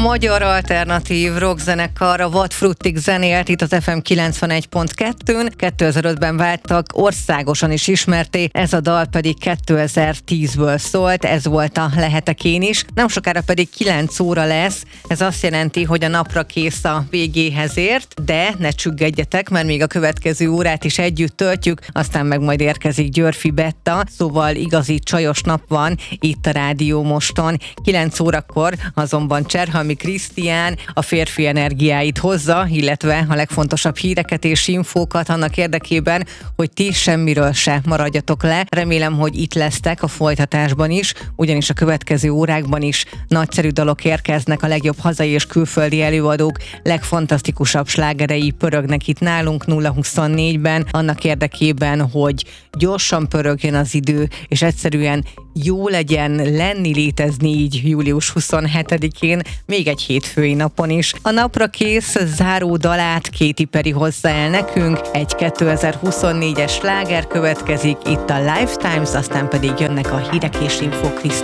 magyar alternatív rockzenekar a What Frutig zenélt itt az FM 91.2-n. 2005-ben váltak országosan is ismerté, ez a dal pedig 2010-ből szólt, ez volt a Lehetek én is. Nem sokára pedig 9 óra lesz, ez azt jelenti, hogy a napra kész a végéhez ért, de ne csüggedjetek, mert még a következő órát is együtt töltjük, aztán meg majd érkezik Györfi Betta, szóval igazi csajos nap van itt a Rádió Moston. 9 órakor azonban Cserhalmi Krisztián a férfi energiáit hozza, illetve a legfontosabb híreket és infókat annak érdekében, hogy ti semmiről se maradjatok le. Remélem, hogy itt lesztek a folytatásban is, ugyanis a következő órákban is nagyszerű dalok érkeznek, a legjobb hazai és külföldi előadók legfantasztikusabb slágerei pörögnek itt nálunk 0-24-ben, annak érdekében, hogy gyorsan pörögjön az idő, és egyszerűen jó legyen lenni, létezni így július 27-én, még egy hétfői napon is. A napra kész záró dalát Katy Perry hozza el nekünk, egy 2024-es sláger következik, itt a Lifetimes, aztán pedig jönnek a hírek és infók.